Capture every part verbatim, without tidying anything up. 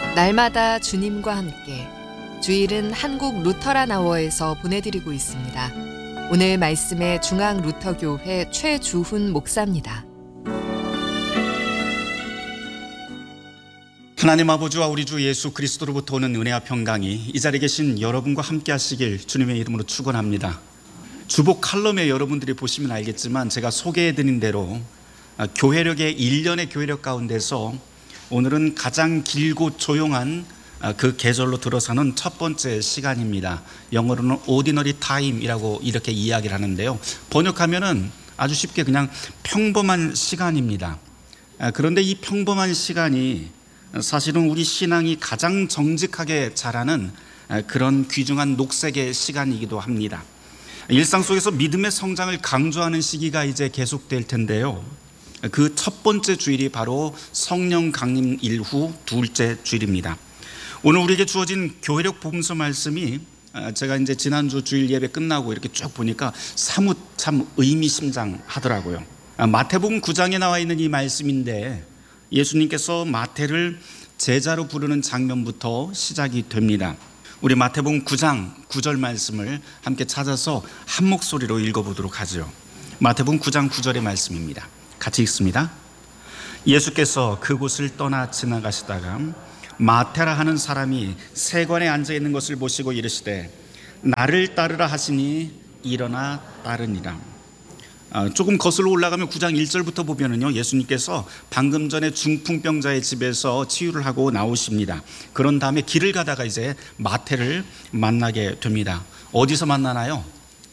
날마다 주님과 함께 주일은 한국 루터란 아워에서 보내드리고 있습니다. 오늘 말씀의 중앙 루터교회 최주훈 목사입니다. 하나님 아버지와 우리 주 예수 그리스도로부터 오는 은혜와 평강이 이 자리에 계신 여러분과 함께 하시길 주님의 이름으로 축원합니다. 주보 칼럼에 여러분들이 보시면 알겠지만 제가 소개해드린 대로 교회력의 일 년의 교회력 가운데서 오늘은 가장 길고 조용한 그 계절로 들어서는 첫 번째 시간입니다. 영어로는 ordinary time이라고 이렇게 이야기를 하는데요, 번역하면은 아주 쉽게 그냥 평범한 시간입니다. 그런데 이 평범한 시간이 사실은 우리 신앙이 가장 정직하게 자라는 그런 귀중한 녹색의 시간이기도 합니다. 일상 속에서 믿음의 성장을 강조하는 시기가 이제 계속될 텐데요, 그 첫 번째 주일이 바로 성령 강림 이후 둘째 주일입니다. 오늘 우리에게 주어진 교회력 복음서 말씀이 제가 이제 지난주 주일 예배 끝나고 이렇게 쭉 보니까 사뭇 참 의미심장하더라고요. 마태복음 구 장에 나와 있는 이 말씀인데 예수님께서 마태를 제자로 부르는 장면부터 시작이 됩니다. 우리 마태복음 구 장 구 절 말씀을 함께 찾아서 한 목소리로 읽어보도록 하죠. 마태복음 구 장 구 절의 말씀입니다. 같이 읽습니다. 예수께서 그곳을 떠나 지나가시다가 마태라 하는 사람이 세관에 앉아있는 것을 보시고 이르시되 나를 따르라 하시니 일어나 따르니라. 조금 거슬러 올라가면 구 장 일 절부터 보면은요, 예수님께서 방금 전에 중풍병자의 집에서 치유를 하고 나오십니다. 그런 다음에 길을 가다가 이제 마태를 만나게 됩니다. 어디서 만나나요?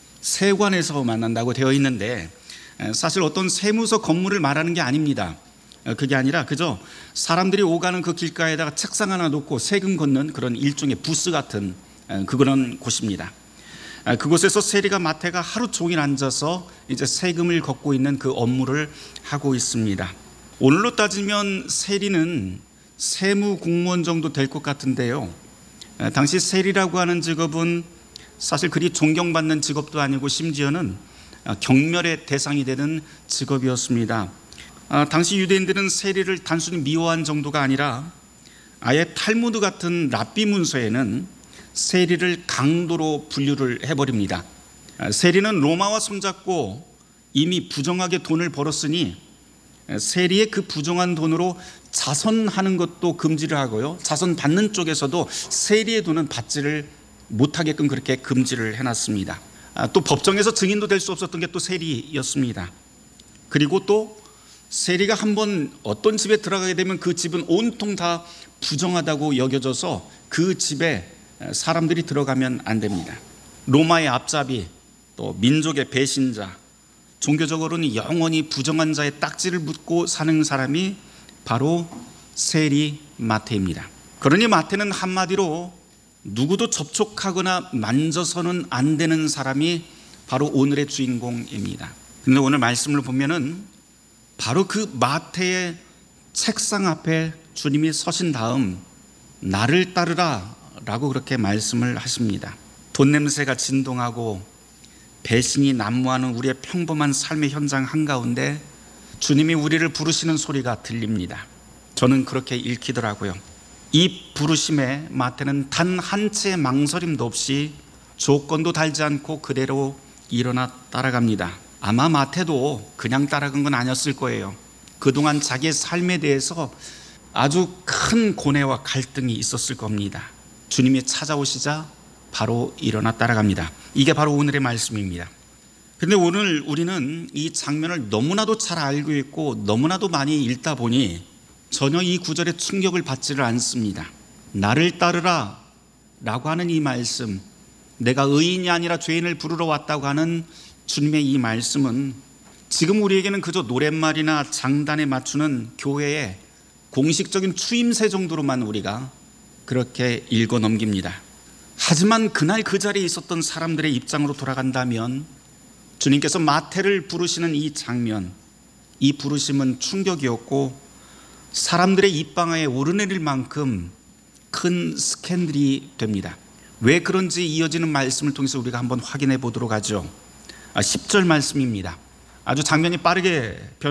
세관에서 만난다고 되어 있는데 사실 어떤 세무서 건물을 말하는 게 아닙니다. 그게 아니라 그저 사람들이 오가는 그 길가에다가 책상 하나 놓고 세금 걷는 그런 일종의 부스 같은 그런 곳입니다. 그곳에서 세리가 마태가 하루 종일 앉아서 이제 세금을 걷고 있는 그 업무를 하고 있습니다. 오늘로 따지면 세리는 세무 공무원 정도 될 것 같은데요, 당시 세리라고 하는 직업은 사실 그리 존경받는 직업도 아니고 심지어는 경멸의 대상이 되는 직업이었습니다. 당시 유대인들은 세리를 단순히 미워한 정도가 아니라 아예 탈무드 같은 랍비 문서에는 세리를 강도로 분류를 해버립니다. 세리는 로마와 손잡고 이미 부정하게 돈을 벌었으니 세리의 그 부정한 돈으로 자선하는 것도 금지를 하고요, 자선 받는 쪽에서도 세리의 돈은 받지를 못하게끔 그렇게 금지를 해놨습니다. 또 법정에서 증인도 될 수 없었던 게 또 세리였습니다. 그리고 또 세리가 한번 어떤 집에 들어가게 되면 그 집은 온통 다 부정하다고 여겨져서 그 집에 사람들이 들어가면 안 됩니다. 로마의 앞잡이, 또 민족의 배신자, 종교적으로는 영원히 부정한 자의 딱지를 묻고 사는 사람이 바로 세리 마태입니다. 그러니 마태는 한마디로 누구도 접촉하거나 만져서는 안 되는 사람이 바로 오늘의 주인공입니다. 그런데 오늘 말씀을 보면은 바로 그 마태의 책상 앞에 주님이 서신 다음 나를 따르라 라고 그렇게 말씀을 하십니다. 돈 냄새가 진동하고 배신이 난무하는 우리의 평범한 삶의 현장 한가운데 주님이 우리를 부르시는 소리가 들립니다. 저는 그렇게 읽히더라고요. 이 부르심에 마태는 단 한 채의 망설임도 없이 조건도 달지 않고 그대로 일어나 따라갑니다. 아마 마태도 그냥 따라간 건 아니었을 거예요. 그동안 자기의 삶에 대해서 아주 큰 고뇌와 갈등이 있었을 겁니다. 주님이 찾아오시자 바로 일어나 따라갑니다. 이게 바로 오늘의 말씀입니다. 그런데 오늘 우리는 이 장면을 너무나도 잘 알고 있고 너무나도 많이 읽다 보니 전혀 이 구절에 충격을 받지를 않습니다. 나를 따르라 라고 하는 이 말씀, 내가 의인이 아니라 죄인을 부르러 왔다고 하는 주님의 이 말씀은 지금 우리에게는 그저 노랫말이나 장단에 맞추는 교회의 공식적인 추임새 정도로만 우리가 그렇게 읽어 넘깁니다. 하지만 그날 그 자리에 있었던 사람들의 입장으로 돌아간다면 주님께서 마태를 부르시는 이 장면, 이 부르심은 충격이었고 사람들의 입방아에 오르내릴 만큼 큰 스캔들이 됩니다. 왜 그런지 이어지는 말씀을 통해서 우리가 한번 확인해 보도록 하죠. 십 절 말씀입니다. 아주 장면이 빠르게 변,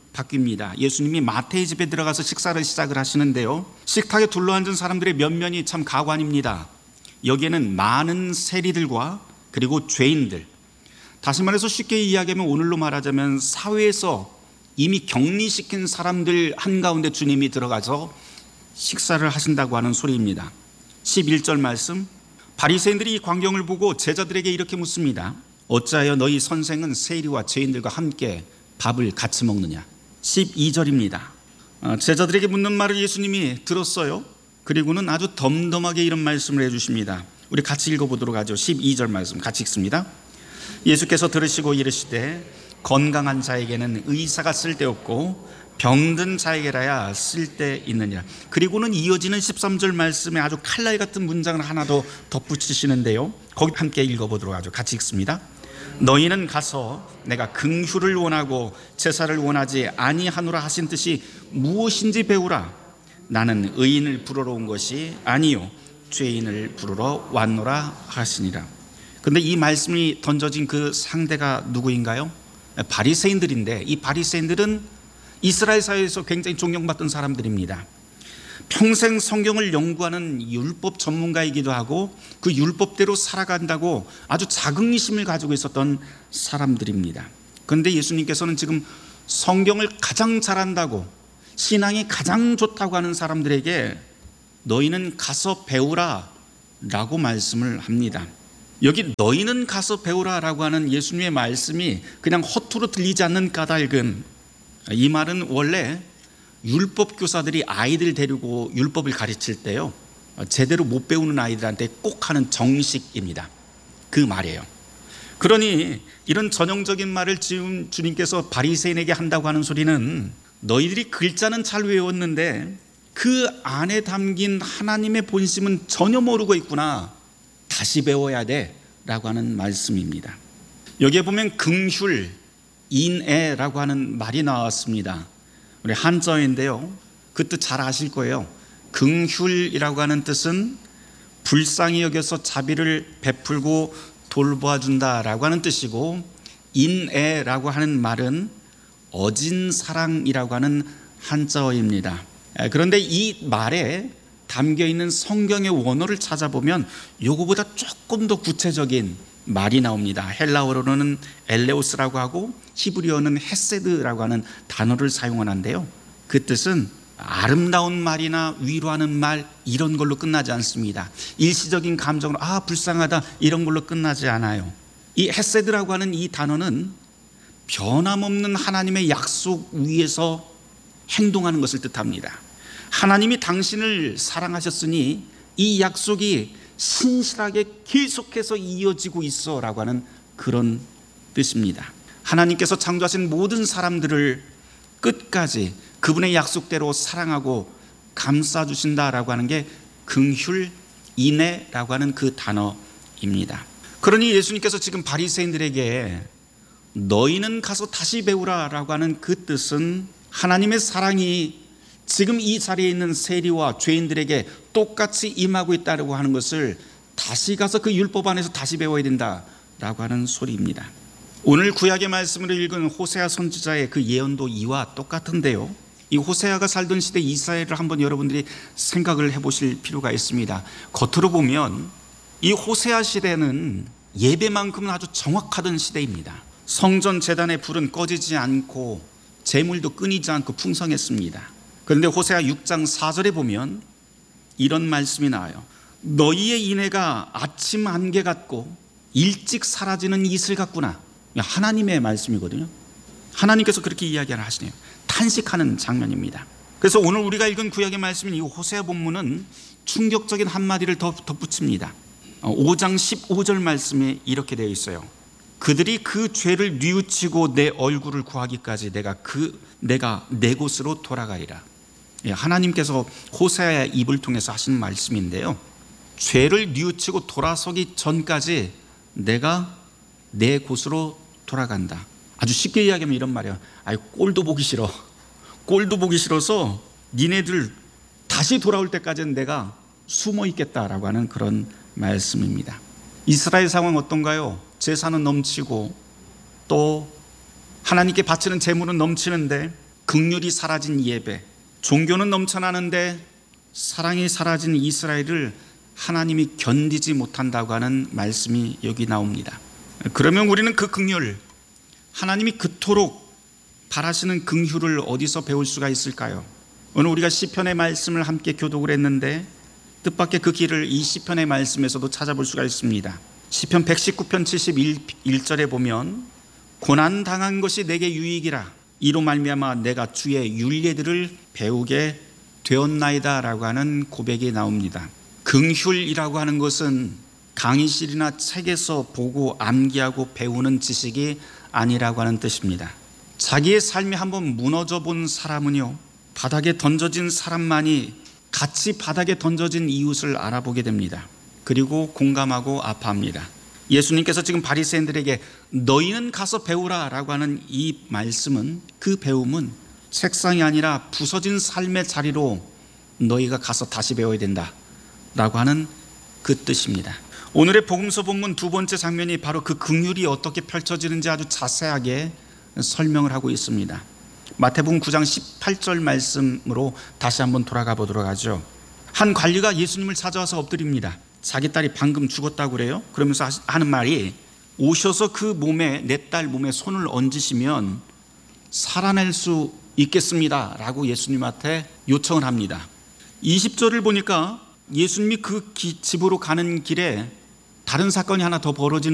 바뀝니다. 예수님이 마태의 집에 들어가서 식사를 시작을 하시는데요, 식탁에 둘러앉은 사람들의 면면이 참 가관입니다. 여기에는 많은 세리들과 그리고 죄인들, 다시 말해서 쉽게 이야기하면 오늘로 말하자면 사회에서 이미 격리시킨 사람들 한가운데 주님이 들어가서 식사를 하신다고 하는 소리입니다. 십일 절 말씀, 바리새인들이 이 광경을 보고 제자들에게 이렇게 묻습니다. 어찌하여 너희 선생은 세리와 죄인들과 함께 밥을 같이 먹느냐? 십이 절입니다. 제자들에게 묻는 말을 예수님이 들었어요. 그리고는 아주 덤덤하게 이런 말씀을 해주십니다. 우리 같이 읽어보도록 하죠. 십이 절 말씀 같이 읽습니다. 예수께서 들으시고 이르시되 건강한 자에게는 의사가 쓸데없고 병든 자에게라야 쓸데있느냐. 그리고는 이어지는 십삼 절 말씀에 아주 칼날 같은 문장을 하나 더 덧붙이시는데요, 거기 함께 읽어보도록 하죠. 같이 읽습니다. 너희는 가서 내가 긍휼을 원하고 제사를 원하지 아니하노라 하신 뜻이 무엇인지 배우라. 나는 의인을 부르러 온 것이 아니요 죄인을 부르러 왔노라 하시니라. 그런데 이 말씀이 던져진 그 상대가 누구인가요? 바리새인들인데, 이 바리새인들은 이스라엘 사회에서 굉장히 존경받던 사람들입니다. 평생 성경을 연구하는 율법 전문가이기도 하고 그 율법대로 살아간다고 아주 자긍심을 가지고 있었던 사람들입니다. 그런데 예수님께서는 지금 성경을 가장 잘한다고, 신앙이 가장 좋다고 하는 사람들에게 너희는 가서 배우라 라고 말씀을 합니다. 여기 너희는 가서 배우라 라고 하는 예수님의 말씀이 그냥 허투루 들리지 않는 까닭은, 이 말은 원래 율법 교사들이 아이들 데리고 율법을 가르칠 때요, 제대로 못 배우는 아이들한테 꼭 하는 정식입니다. 그 말이에요. 그러니 이런 전형적인 말을 지금 주님께서 바리새인에게 한다고 하는 소리는, 너희들이 글자는 잘 외웠는데 그 안에 담긴 하나님의 본심은 전혀 모르고 있구나, 다시 배워야 돼 라고 하는 말씀입니다. 여기에 보면 긍휼, 인애라고 하는 말이 나왔습니다. 우리 한자어인데요, 그 뜻 잘 아실 거예요. 긍휼이라고 하는 뜻은 불쌍히 여겨서 자비를 베풀고 돌보아준다라고 하는 뜻이고, 인애라고 하는 말은 어진 사랑이라고 하는 한자어입니다. 그런데 이 말에 담겨있는 성경의 원어를 찾아보면 요거보다 조금 더 구체적인 말이 나옵니다. 헬라어로는 엘레오스라고 하고 히브리어는 헤세드라고 하는 단어를 사용하는데요, 그 뜻은 아름다운 말이나 위로하는 말 이런 걸로 끝나지 않습니다. 일시적인 감정으로 아 불쌍하다 이런 걸로 끝나지 않아요. 이 헤세드라고 하는 이 단어는 변함없는 하나님의 약속 위에서 행동하는 것을 뜻합니다. 하나님이 당신을 사랑하셨으니 이 약속이 신실하게 계속해서 이어지고 있어 라고 하는 그런 뜻입니다. 하나님께서 창조하신 모든 사람들을 끝까지 그분의 약속대로 사랑하고 감싸주신다라고 하는 게 긍휼, 인애라고 하는 그 단어입니다. 그러니 예수님께서 지금 바리새인들에게 너희는 가서 다시 배우라라고 하는 그 뜻은 하나님의 사랑이 지금 이 자리에 있는 세리와 죄인들에게 똑같이 임하고 있다고 하는 것을 다시 가서 그 율법 안에서 다시 배워야 된다라고 하는 소리입니다. 오늘 구약의 말씀을 읽은 호세아 선지자의 그 예언도 이와 똑같은데요, 이 호세아가 살던 시대 이스라엘을 한번 여러분들이 생각을 해보실 필요가 있습니다. 겉으로 보면 이 호세아 시대는 예배만큼은 아주 정확하던 시대입니다. 성전 제단의 불은 꺼지지 않고 제물도 끊이지 않고 풍성했습니다. 그런데 호세아 육 장 사 절에 보면 이런 말씀이 나와요. 너희의 인애가 아침 안개 같고 일찍 사라지는 이슬 같구나. 하나님의 말씀이거든요. 하나님께서 그렇게 이야기를 하시네요. 탄식하는 장면입니다. 그래서 오늘 우리가 읽은 구약의 말씀인 이 호세아 본문은 충격적인 한마디를 더 덧붙입니다. 오 장 십오 절 말씀에 이렇게 되어 있어요. 그들이 그 죄를 뉘우치고 내 얼굴을 구하기까지 내가 그 내가 내 곳으로 돌아가리라. 하나님께서 호세아의 입을 통해서 하신 말씀인데요, 죄를 뉘우치고 돌아서기 전까지 내가 내 곳으로 돌아간다. 아주 쉽게 이야기하면 이런 말이에요. 아이 꼴도 보기 싫어. 꼴도 보기 싫어서 니네들 다시 돌아올 때까지는 내가 숨어 있겠다라고 하는 그런 말씀입니다. 이스라엘 상황 어떤가요? 제사는 넘치고 또 하나님께 바치는 제물은 넘치는데 긍휼이 사라진 예배, 종교는 넘쳐나는데 사랑이 사라진 이스라엘을 하나님이 견디지 못한다고 하는 말씀이 여기 나옵니다. 그러면 우리는 그 긍휼, 하나님이 그토록 바라시는 긍휼을 어디서 배울 수가 있을까요? 오늘 우리가 시편의 말씀을 함께 교독을 했는데 뜻밖의 그 길을 이 시편의 말씀에서도 찾아볼 수가 있습니다. 시편 백십구 편 칠십일 절에 보면 고난 당한 것이 내게 유익이라 이로 말미암아 내가 주의 율례들을 배우게 되었나이다 라고 하는 고백이 나옵니다. 긍휼이라고 하는 것은 강의실이나 책에서 보고 암기하고 배우는 지식이 아니라고 하는 뜻입니다. 자기의 삶이 한번 무너져 본 사람은요, 바닥에 던져진 사람만이 같이 바닥에 던져진 이웃을 알아보게 됩니다. 그리고 공감하고 아파합니다. 예수님께서 지금 바리새인들에게 너희는 가서 배우라 라고 하는 이 말씀은, 그 배움은 책상이 아니라 부서진 삶의 자리로 너희가 가서 다시 배워야 된다 라고 하는 그 뜻입니다. 오늘의 복음서 본문 두 번째 장면이 바로 그 긍휼이 어떻게 펼쳐지는지 아주 자세하게 설명을 하고 있습니다. 마태복음 구 장 십팔 절 말씀으로 다시 한번 돌아가 보도록 하죠. 한 관리가 예수님을 찾아와서 엎드립니다. 자기 딸이 방금 죽었다고 그래요. 그러면서 하는 말이 오셔서 그 몸에, 내 딸 몸에 손을 얹으시면 살아낼 수 있겠습니다 라고 예수님한테 요청을 합니다. 이십 절을 보니까 예수님이 그 집으로 가는 길에 다른 사건이 하나 더 벌어지는